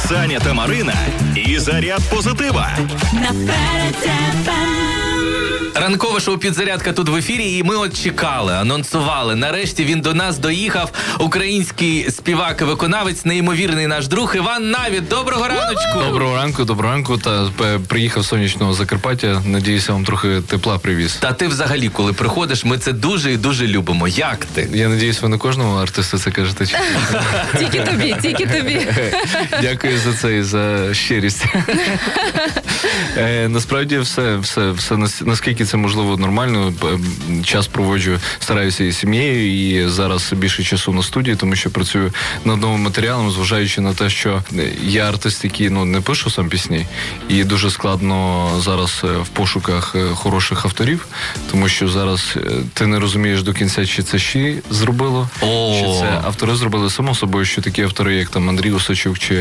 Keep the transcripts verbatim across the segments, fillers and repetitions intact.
Саня та Марина і заряд позитива. Ранкове шоу «Підзарядка» тут в ефірі, і ми от чекали, анонсували. Нарешті він до нас доїхав. Український співак і виконавець, неймовірний наш друг Іван Навід. Доброго раночку! Доброго ранку, доброго ранку. Та приїхав з сонячного Закарпаття. Надіюся, вам трохи тепла привіз. Та ти взагалі, коли приходиш, ми це дуже і дуже любимо. Як ти? Я надіюсь, ви не кожному артисту це кажете. Тільки тобі, тільки тобі. Дякую за це і за щирість. Насправді все, все, все наскільки це можливо нормально. Час проводжу, стараюся із сім'єю, і зараз більше часу на студії, тому що працюю над новим матеріалом, зважаючи на те, що я артист, який ну, не пишу сам пісні, і дуже складно зараз в пошуках хороших авторів, тому що зараз ти не розумієш до кінця, чи це ще зробило, О. чи це автори зробили. Само собою, що такі автори, як там Андрій Осадчук чи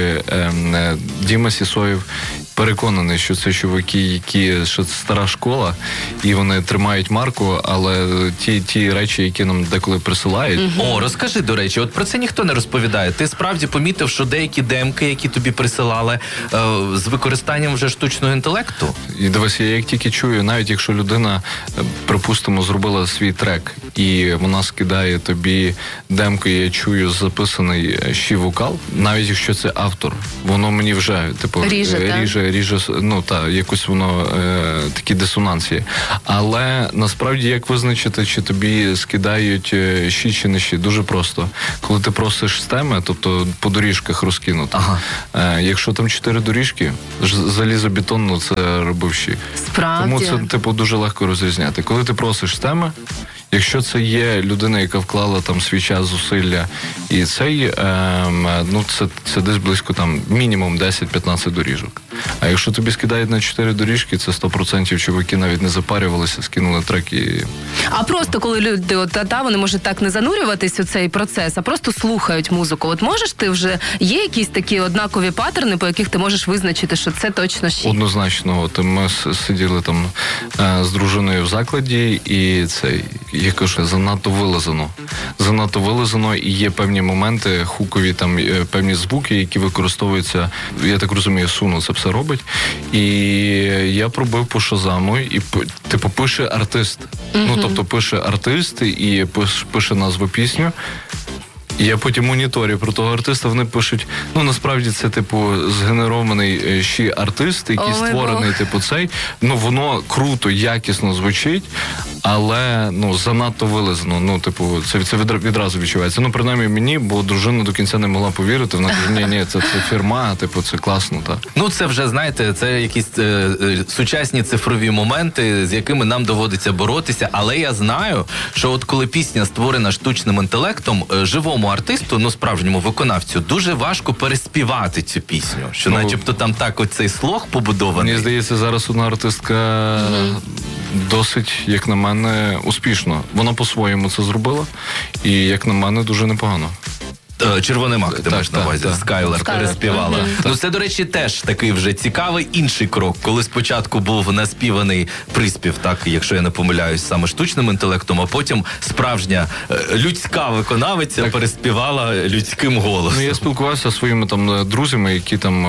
е, Діма Сісоєв, переконаний, що це чуваки, які що це стара школа, і вони тримають марку, але ті, ті речі, які нам деколи присилають... Mm-hmm. О, розкажи, до речі, от про це ніхто не розповідає. Ти справді помітив, що деякі демки, які тобі присилали, е, з використанням вже штучного інтелекту? І дивись, я як тільки чую, навіть якщо людина, припустимо, зробила свій трек, і вона скидає тобі демку, і я чую записаний ще вокал, навіть якщо це автор, воно мені вже, типу, ріже, ріже, ріже, ну, та, якось воно, е, такі дисонанси. Але, насправді, як визначити, чи тобі скидають щі чи не щі? Дуже просто. Коли ти просиш з теми, тобто по доріжках розкинути, ага. е, якщо там чотири доріжки, залізобетонно це робив щі. Справді. Тому це, типу, дуже легко розрізняти. Коли ти просиш з теми, якщо це є людина, яка вклала там свій час, зусилля, і цей, ем, ну, це, це десь близько там мінімум десять-п'ятнадцять доріжок. А якщо тобі скидають на чотири доріжки, це сто процентів чуваки навіть не запарювалися, скинули трек і... А просто коли люди, от, та, вони можуть так не занурюватись у цей процес, а просто слухають музику. От можеш ти вже, є якісь такі однакові паттерни, по яких ти можеш визначити, що це точно щі? Однозначно. От ми сиділи там е, з дружиною в закладі, і це, я кажу, занадто вилазено. Занадто вилазено, і є певні моменти, хукові, там, певні звуки, які використовуються, я так розумію, Суно це все робить. І я пробив по Шазаму, і, типу, пише артист. Mm-hmm. Ну, тобто, пише артист і пише, пише назву пісню. І я потім моніторю про того артиста, вони пишуть, ну, насправді це, типу, згенерований ще артист, який oh, створений, типу, цей, ну, воно круто, якісно звучить, але, ну, занадто вилизано, ну, типу, це, це відразу відчувається. Ну, принаймні мені, бо дружина до кінця не могла повірити, вона каже, ні, ні, це, це фірма, типу, це класно, так. Ну, це вже, знаєте, це якісь е, е, сучасні цифрові моменти, з якими нам доводиться боротися, але я знаю, що от коли пісня створена штучним інтелектом, е, живому артисту, ну, справжньому виконавцю, дуже важко переспівати цю пісню, що ну, начебто там так оцей слог побудований. Мені здається, зараз одна артистка mm-hmm. досить, як на мене, успішно. Вона по-своєму це зробила, і, як на мене, дуже непогано. Червоний мак, ти маєш на увазі, Скайлер переспівала. Mm-hmm. Ну, це, до речі, теж такий вже цікавий інший крок, коли спочатку був наспіваний приспів, так, якщо я не помиляюсь, саме штучним інтелектом, а потім справжня людська виконавиця так. переспівала людським голосом. Ну, я спілкувався зі своїми там друзями, які там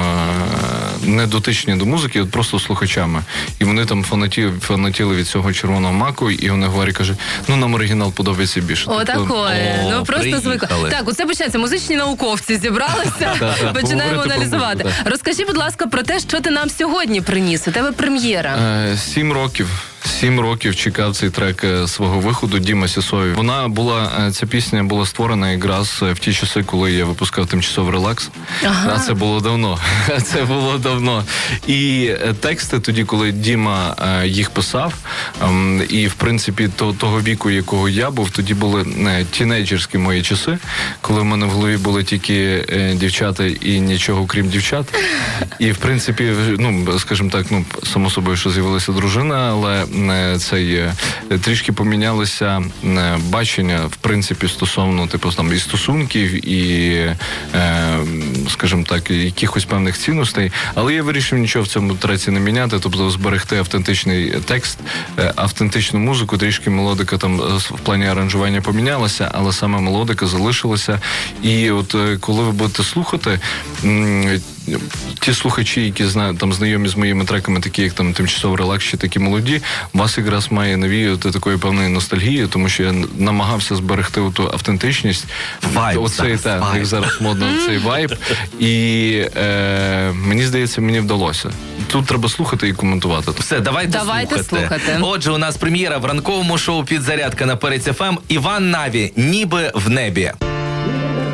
не дотичні до музики, от просто слухачами. І вони там фанатіли, фанатіли від цього червоного маку, і вони говорять, кажуть, ну, нам оригінал подобається більше. О, такое. Ну, просто звикла. Так, оце починається. Музичні науковці зібралися, починаємо аналізувати. Розкажи, будь ласка, про те, що ти нам сьогодні приніс. У тебе прем'єра. Сім років. Сім років чекав цей трек свого виходу Діма Сісоєв. Вона була, ця пісня була створена якраз в ті часи, коли я випускав тимчасовий релакс. Ага. А це було давно. Це було давно. І тексти тоді, коли Діма їх писав, і в принципі того віку, якого я був, тоді були тінейджерські мої часи, коли в мене в голові були тільки дівчата і нічого крім дівчат. І в принципі, ну, скажімо так, ну, само собою, що з'явилася дружина, але цей трішки помінялося бачення, в принципі, стосовно типу там і стосунків, і, скажімо так, якихось певних цінностей. Але я вирішив нічого в цьому треці не міняти, тобто зберегти автентичний текст, автентичну музику, трішки мелодика там в плані аранжування помінялася, але саме мелодика залишилася. І от коли ви будете слухати, ті слухачі, які знають, там знайомі з моїми треками, такі як там «Тимчасовий релакс» чи такі молоді, вас якраз має навіювати такої певної ностальгії, тому що я намагався зберегти ту автентичність. Вайб, оцей, зараз, та, вайб. як зараз модно, цей вайб. І е, мені здається, мені вдалося. Тут треба слухати і коментувати. Все, давайте, Давайте слухати. слухати. Отже, у нас прем'єра в ранковому шоу «Підзарядка» на Перець еф ем. Іван Наві, «Ніби в небі».